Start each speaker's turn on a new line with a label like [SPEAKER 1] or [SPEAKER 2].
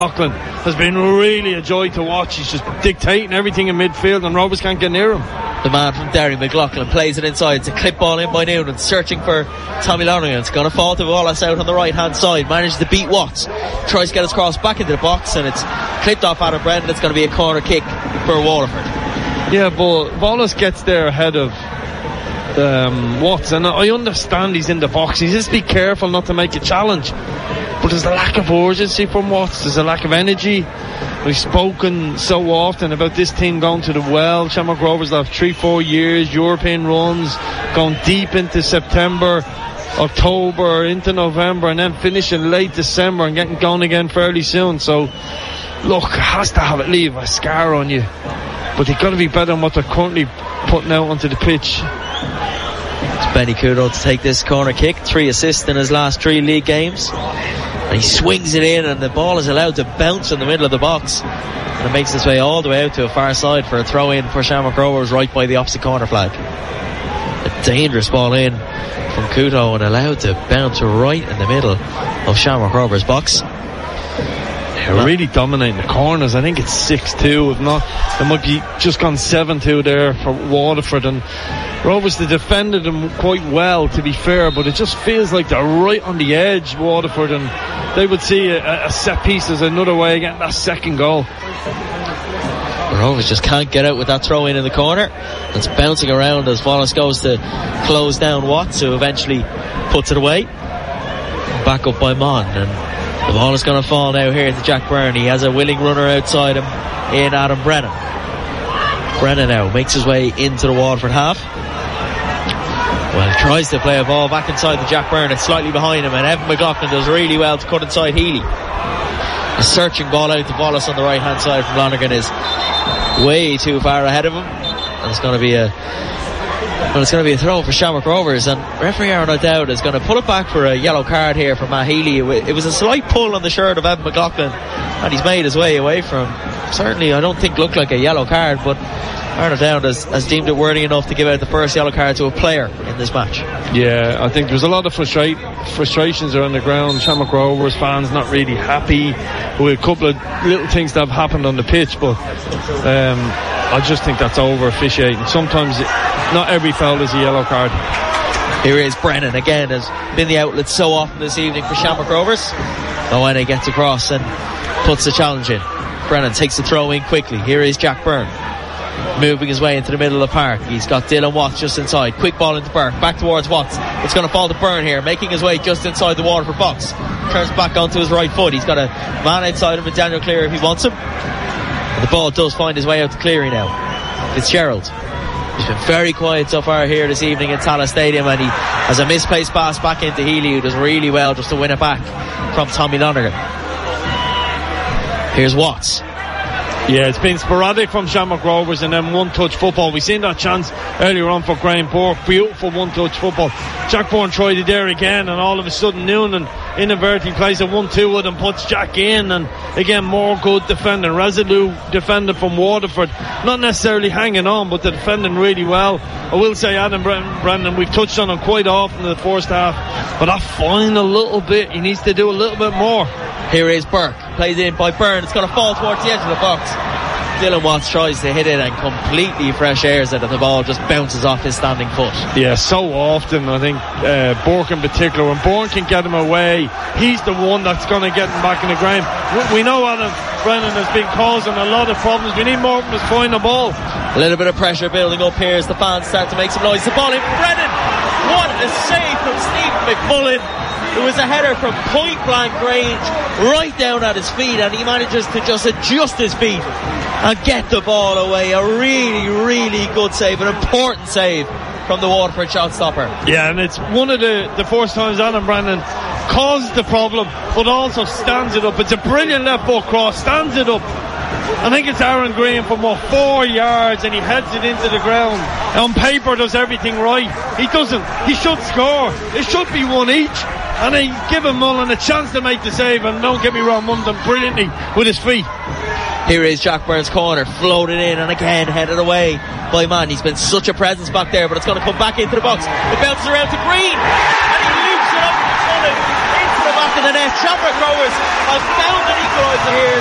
[SPEAKER 1] McLaughlin has been really a joy to watch. He's just dictating everything in midfield and Rovers can't get near him.
[SPEAKER 2] The man from Derry, McLaughlin, plays it inside. It's a clip ball in by Noonan, searching for Tommy Lonergan. It's going to fall to Wallace out on the right hand side. Manages to beat Watts. Tries to get his cross back into the box, and it's clipped off Adam Brennan. It's going to be a corner kick for Waterford.
[SPEAKER 1] Yeah, but Wallace gets there ahead of Watts, and I understand he's in the box. He just be careful not to make a challenge. But there's a lack of urgency from Watts. There's a lack of energy. We've spoken so often about this team going to the well. Shamrock Rovers have 3-4 years, European runs, going deep into September, October, into November, and then finishing late December and getting going again fairly soon. So, look, it has to leave a scar on you. But they've got to be better than what they're currently putting out onto the pitch.
[SPEAKER 2] It's Benny Kudo to take this corner kick. 3 assists in his last 3 league games. And he swings it in, and the ball is allowed to bounce in the middle of the box. And it makes its way all the way out to a far side for a throw in for Shamrock Rovers right by the opposite corner flag. A dangerous ball in from Kudo and allowed to bounce right in the middle of Shamrock Rovers' box.
[SPEAKER 1] They're really dominating the corners. I think it's 6-2. If not, they might be just gone 7-2 there for Waterford. And Rovers, they defended them quite well, to be fair, but it just feels like they're right on the edge, Waterford, and they would see a set piece as another way of getting that second goal.
[SPEAKER 2] Rovers just can't get out with that throw in the corner. It's bouncing around as Wallace goes to close down Watts, who eventually puts it away. Back up by Mon, and the ball is going to fall now here to Jack Byrne. He has a willing runner outside him in Adam Brennan. Brennan now makes his way into the Waterford half. Well, tries to play a ball back inside the Jack Byrne. It's slightly behind him, and Evan McLaughlin does really well to cut inside Healy. A searching ball out to Wallace on the right hand side from Lonergan is way too far ahead of him, and it's going to be a throw for Shamrock Rovers, and referee Aaron O'Dowd is going to pull it back for a yellow card here for Matt Healy. It was a slight pull on the shirt of Evan McLaughlin, and he's made his way away from certainly I don't think looked like a yellow card, but Aaron O'Dowd has deemed it worthy enough to give out the first yellow card to a player in this match. Yeah, I think there's a lot of frustrations around the ground. Shamrock Rovers fans not really happy with a couple of little things that have happened on the pitch, but I just think that's over officiating. Sometimes not every foul is a yellow card. Here is Brennan again, has been the outlet so often this evening for Shamrock Rovers. Owen gets across and puts the challenge in. Brennan takes the throw in quickly. Here is Jack Byrne moving his way into the middle of the park. He's got Dylan Watts just inside. Quick ball into Burke, back towards Watts. It's going to fall to Byrne here, making his way just inside the Waterford box. Turns back onto his right foot. He's got a man outside him with Daniel Cleary if he wants him. And the ball does find his way out to Cleary now. Fitzgerald, he's been very quiet so far here this evening at Tallaght Stadium, and he has a misplaced pass back into Healy, who does really well just to win it back from Tommy Lonergan. Here's Watts. Yeah, it's been sporadic from Shamrock Rovers, and then one-touch football. We've seen that chance earlier on for Graham Burke. Beautiful one-touch football. Jack Byrne tried it there again, and all of a sudden Noonan inadvertently plays a 1-2 with and puts Jack in, and again more good defending, resolute defending from Waterford. Not necessarily hanging on, but they're defending really well. I will say Adam Brennan, we've touched on him quite often in the first half, but that final little bit, he needs to do a little bit more. Here is Burke, plays in by Byrne. It's going to fall towards the edge of the box. Dylan Watts tries to hit it and completely fresh airs it, and the ball just bounces off his standing foot. Yeah, so often I think Burke in particular, when Byrne can get him away, he's the one that's going to get him back in the ground. We know Adam Brennan has been causing a lot of problems. We need more of him to find the ball. A little bit of pressure building up here as the fans start to make some noise. The ball in for Brennan. What a save from Stephen McMullen. It was a header from point blank range right down at his feet, and he manages to just adjust his feet and get the ball away. A really, really good save, an important save from the Waterford shot stopper. Yeah, and it's one of the first times Adam Brennan caused the problem but also stands it up. It's a brilliant left foot cross, stands it up. I think it's Aaron Green from 4 yards, and he heads it into the ground. On paper does everything right. He doesn't. He should score. It should be one each, and they give him Mullen a chance to make the save, and don't get me wrong, Mullen done brilliantly with his feet. Here is Jack Byrne's corner, floated in and again headed away by Mann. He's been such a presence back there, but it's going to come back into the box. It bounces around to Green, and he loops it up to Mullen into the the back of the net. Shamrock Rovers have found an equaliser here.